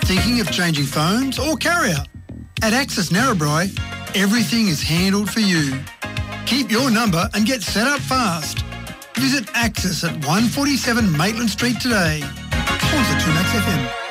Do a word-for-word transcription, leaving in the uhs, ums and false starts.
Thinking of changing phones or carrier? At Access Narrabri, everything is handled for you. Keep your number and get set up fast. Visit Access at one forty-seven Maitland Street today. Sponsor two Max F M.